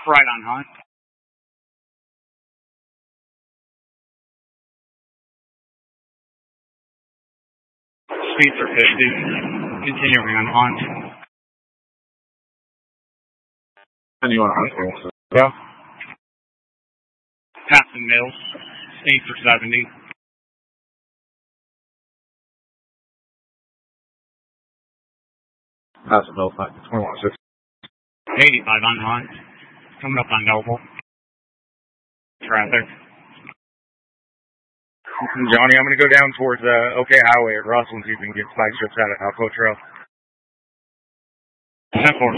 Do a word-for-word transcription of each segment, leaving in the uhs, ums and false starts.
Right on Hunt. Speeds are fifty. Continuing on Hunt. Continue on Hunt. Yeah. Passing Mills. Speeds are seventy. Passing Mills, twenty-one six. eighty-five on Hunt. Coming up on Noble. Traffic. Johnny, I'm going to go down towards uh, OK Highway at Russell and see if we can get spike strips out of Alco Trail. ten four.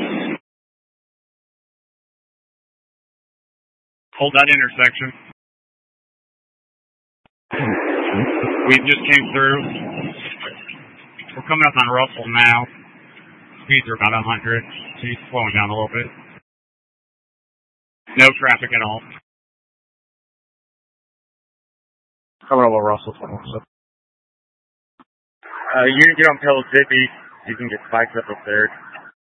Hold that intersection. We just came through. We're coming up on Russell now. Speeds are about one hundred. So he's slowing down a little bit. No traffic at all. Coming over Russell twenty-one six. Uh, you can get on Pellissippi. You can get spikes up up there.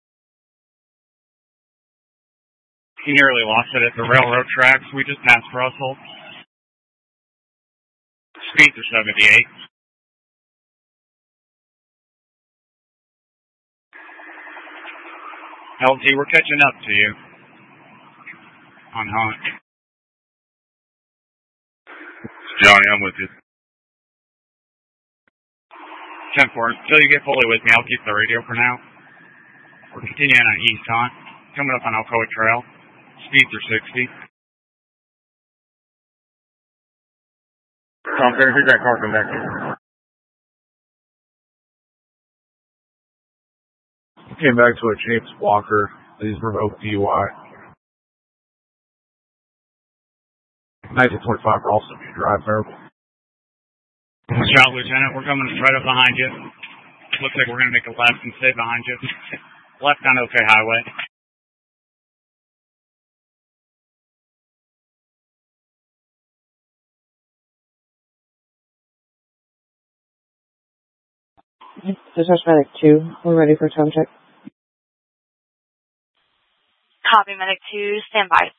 He nearly lost it at the railroad tracks. We just passed Russell. Speeds are seventy-eight. L T, we're catching up to you. On Hunt. Johnny, I'm with you. ten four. Until you get fully with me, I'll keep the radio for now. We're continuing on East Hunt. Coming up on Alcoa Trail. Speeds are sixty. Tom, who's that car coming back here? Came back to a James Walker. He's revoked D U I. nineteen twenty-five for also be drive terrible. Shout, Lieutenant, we're coming right up behind you. Looks like we're going to make a left and stay behind you. Left on OK Highway. Dispatch Medic two, we're ready for time check. Copy, Medic two, stand by.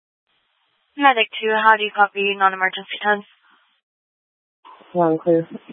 Medic two, how do you copy non-emergency times? Long clear.